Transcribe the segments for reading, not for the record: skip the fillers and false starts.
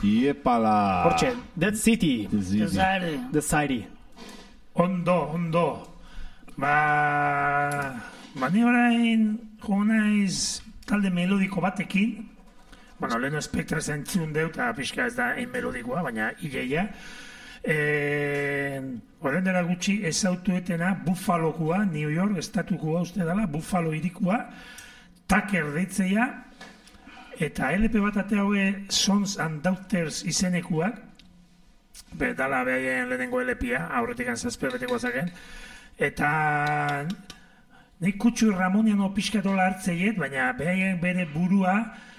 Iepala. Hortxe, Dead City. The City. Ondo. Ni orain naiz talde melodiko batekin. Bueno, leheno Spectra zentzun deu, eta pixka ez da ein melodikoa, baina ileia. Horren dela gutxi ezautuetena Buffalokua, New York, estatukua uste dela, Buffalo irikua, Tucker deitzeia, eta LP bat ate haue Sons and Daughters izenekuak, dala behaien lehenengo LP-a, aurretik antzazperbeteko zaken, eta nik kutsu Ramoniano pixkatola hartzeiet, baina behaien bere burua,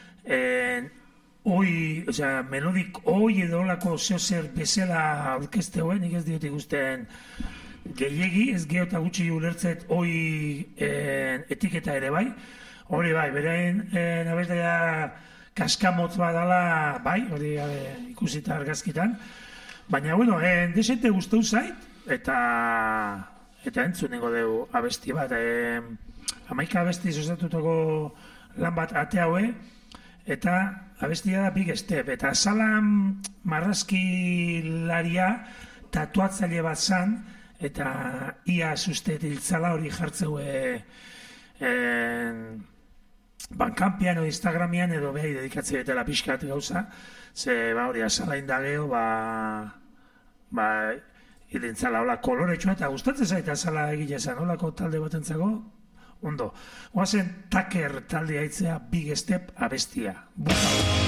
melodik oi edo olako zeozer bezala aurkezte hoen, nik ez diot ikusten gehiegi, ez geota gutxi ulertzet oi etiketa ere bai. Hori bai, berain nabestea kaskamotz badala bai, hori ikusita argazkitan. Baina, bueno, desente guztau zait, eta entzunengo deu abesti bat. 11 abesti zozatutako lan bat ate haue, eta abestia da Big Step, eta Salam marrazkilaria tatuatzaile bat zan, eta ia sustet hiltzala hori jartzeue bankampian o Instagramian edo behai dedikatze betela pixkat gauza, ze hori asala indageo, hilintzala hola koloretsua, eta gustatzen zaita asala egile zan, holako talde batentzako, ondo. Oazen Tucker taldea itzea Big Step abestia.